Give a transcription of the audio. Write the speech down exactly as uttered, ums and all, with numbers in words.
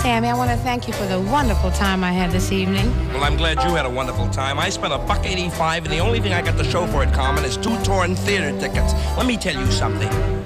Sammy, I want to thank you for the wonderful time I had this evening. Well, I'm glad you had a wonderful time. I spent a buck eighty-five, and the only thing I got to show for it, Carmen, is two torn theater tickets. Let me tell you something.